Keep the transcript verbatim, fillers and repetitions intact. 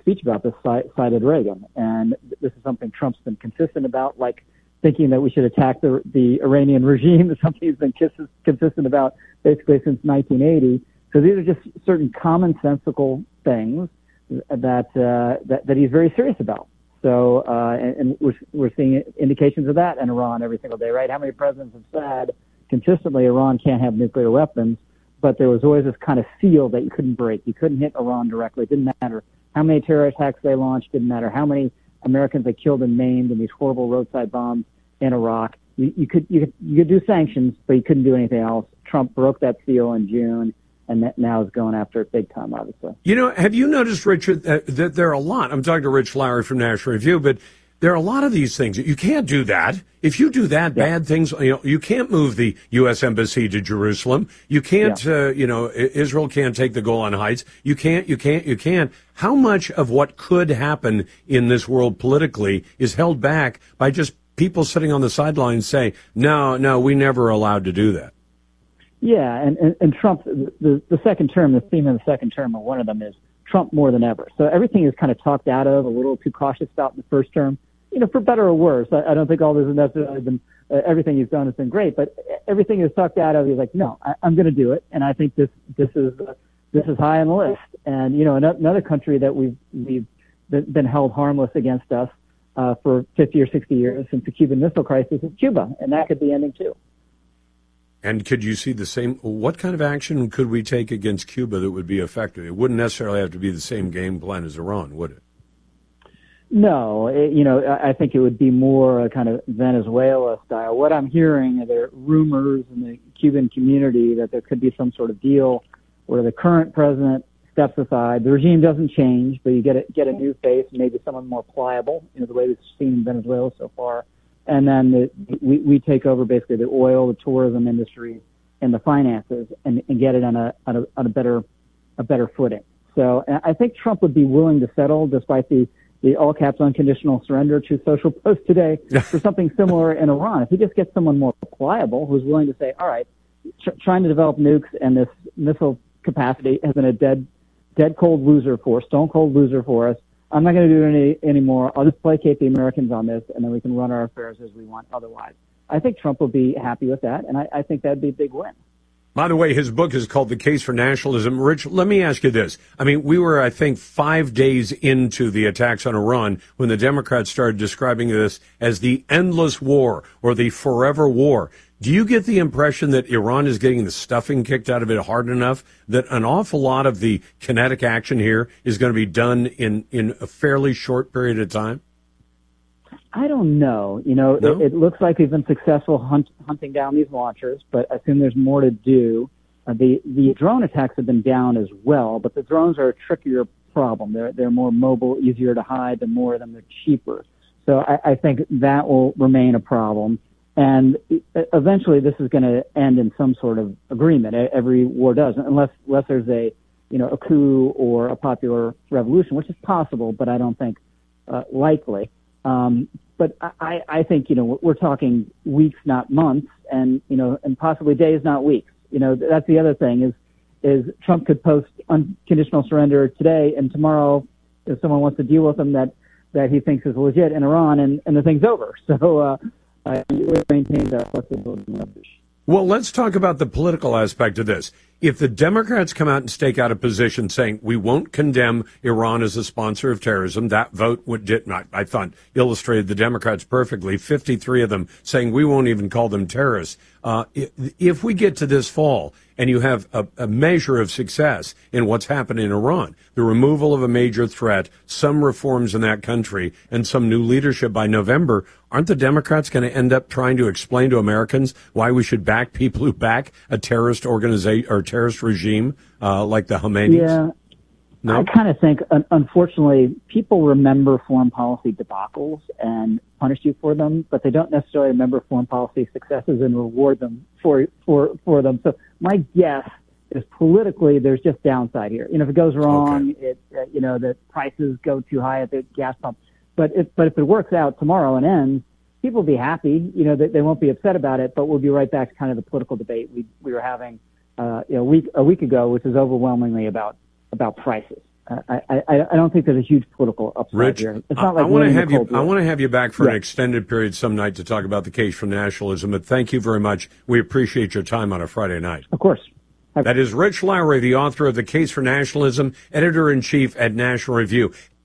speech about this cited Reagan. And this is something Trump's been consistent about, like thinking that we should attack the, the Iranian regime is something he's been kiss, consistent about basically since nineteen eighty. So these are just certain commonsensical things that, uh, that, that he's very serious about. So, uh, and, and we're, we're seeing indications of that in Iran every single day, right? How many presidents have said consistently Iran can't have nuclear weapons, but there was always this kind of seal that you couldn't break. You couldn't hit Iran directly. It didn't matter how many terror attacks they launched, didn't matter how many Americans they killed and maimed in these horrible roadside bombs in Iraq. You, you could, you could, you could do sanctions, but you couldn't do anything else. Trump broke that seal in June. And that now is going after it big time, obviously. You know, have you noticed, Richard, that, that there are a lot, I'm talking to Rich Lowry from National Review, but there are a lot of these things. You can't do that. If you do that, yeah. bad things, you know, you can't move the U S Embassy to Jerusalem. You can't, yeah. uh, you know, Israel can't take the Golan Heights. You can't, you can't, you can't. How much of what could happen in this world politically is held back by just people sitting on the sidelines saying, no, no, we never allowed to do that? Yeah, and, and, and Trump, the, the second term, the theme of the second term, or one of them is Trump more than ever. So everything is kind of talked out of, a little too cautious about in the first term, you know, for better or worse. I, I don't think all this has necessarily been, uh, everything he's done has been great, but everything is talked out of. He's like, no, I, I'm going to do it. And I think this, this is, uh, this is high on the list. And, you know, another country that we've, we've been held harmless against us, uh, for fifty or sixty years since the Cuban Missile Crisis is Cuba. And that could be ending too. And could you see the same, what kind of action could we take against Cuba that would be effective? It wouldn't necessarily have to be the same game plan as Iran, would it? No, it, you know, I think it would be more a kind of Venezuela style. What I'm hearing are there rumors in the Cuban community that there could be some sort of deal where the current president steps aside. The regime doesn't change, but you get a, get a new face, maybe someone more pliable, you know, the way we've seen in Venezuela so far. And then the, we, we take over basically the oil, the tourism industry, and the finances, and, and get it on a, on a on a better a better footing. So I think Trump would be willing to settle, despite the, the all caps unconditional surrender to Social Post today, for something similar in Iran. If he just gets someone more pliable who's willing to say, all right, tr- trying to develop nukes and this missile capacity has been a dead dead cold loser for us, stone cold loser for us. I'm not going to do it any anymore. I'll just placate the Americans on this, and then we can run our affairs as we want otherwise. I think Trump will be happy with that, and I, I think that'd be a big win. By the way, his book is called The Case for Nationalism. Rich, let me ask you this. I mean, we were, I think, five days into the attacks on Iran when the Democrats started describing this as the endless war or the forever war. Do you get the impression that Iran is getting the stuffing kicked out of it hard enough that an awful lot of the kinetic action here is going to be done in, in a fairly short period of time? I don't know. You know, no? it, it looks like we've been successful hunt, hunting down these launchers, but I assume there's more to do. Uh, the the drone attacks have been down as well, but the drones are a trickier problem. They're they're more mobile, easier to hide. The more of them, they're cheaper. So I, I think that will remain a problem. And eventually, this is going to end in some sort of agreement. Every war does, unless unless there's a you know a coup or a popular revolution, which is possible, but I don't think uh, likely. Um, but I, I think you know we're talking weeks, not months, and you know, and possibly days, not weeks. You know, that's the other thing is is Trump could post unconditional surrender today, and tomorrow, if someone wants to deal with him that that he thinks is legit in Iran, and, and the thing's over. So. Uh, I maintain that flexibility. Well, let's talk about the political aspect of this. If the Democrats come out and stake out a position saying we won't condemn Iran as a sponsor of terrorism, that vote would did not, I thought, illustrated the Democrats perfectly. fifty-three of them saying we won't even call them terrorists. Uh, if we get to this fall and you have a, a measure of success in what's happened in Iran, the removal of a major threat, some reforms in that country, and some new leadership by November, aren't the Democrats going to end up trying to explain to Americans why we should back people who back a terrorist organization or terrorist regime uh, like the Khomeinis? Yeah. No? I kind of think, unfortunately, people remember foreign policy debacles and punish you for them, but they don't necessarily remember foreign policy successes and reward them for for for them. So my guess is politically, there's just downside here. You know, if it goes wrong, okay. it uh, you know the prices go too high at the gas pump. But if but if it works out tomorrow and ends, people will be happy. You know, they, they won't be upset about it. But we'll be right back to kind of the political debate we we were having uh, you know, a week a week ago, which is overwhelmingly about. about prices. I, I, I don't think there's a huge political upside Rich, here. It's not like I want to winning have the you. Cold War. I want to have you back for Yeah. an extended period some night to talk about the case for nationalism. But thank you very much. We appreciate your time on a Friday night. Of course. That is Rich Lowry, the author of The Case for Nationalism, editor in chief at National Review.